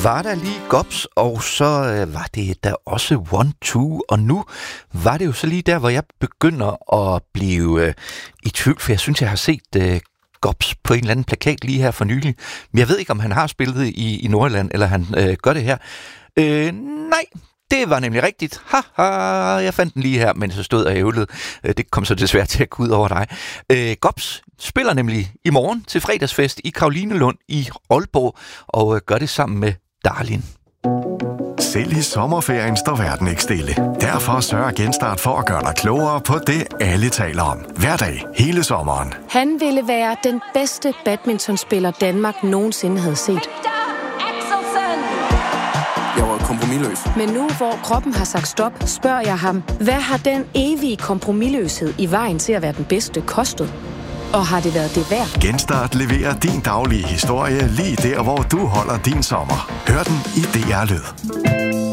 var der lige Gops, og så var det der også 1-2, og nu var det jo så lige der, hvor jeg begynder at blive i tvivl, for jeg synes, jeg har set Gops på en eller anden plakat lige her for nylig. Men jeg ved ikke, om han har spillet i Nordjylland, eller han gør det her. Nej, det var nemlig rigtigt. Haha, jeg fandt den lige her, men så stod jeg ævlet. Det kom så desværre til at gå ud over dig. Gops spiller nemlig i morgen til fredagsfest i Karolinelund i Aalborg, og gør det sammen med Darlin. Selv i sommerferien står verden ikke stille. Derfor sørger Genstart for at gøre dig klogere på det, alle taler om. Hver dag, hele sommeren. Han ville være den bedste badmintonspiller, Danmark nogensinde havde set. Jeg var kompromisløs. Men nu, hvor kroppen har sagt stop, spørger jeg ham, hvad har den evige kompromisløshed i vejen til at være den bedste kostet? Og har det været det værd? Genstart leverer din daglige historie lige der, hvor du holder din sommer. Hør den i DR Lyd.